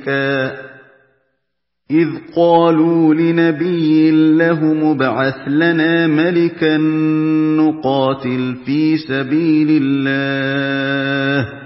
إذ قالوا لنبي له مبعث لنا ملكا نقاتل في سبيل الله